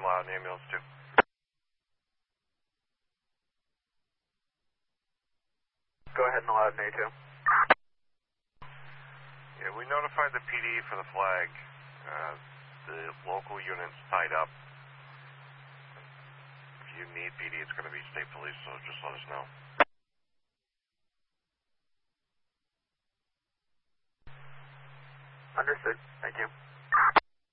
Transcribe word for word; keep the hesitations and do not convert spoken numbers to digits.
out an ambulance too. Go ahead and allow an A two. Yeah, we notified the P D for the flag. Uh, the local unit's tied up. If you need P D, it's going to be state police, so just let us know. Understood. Thank you.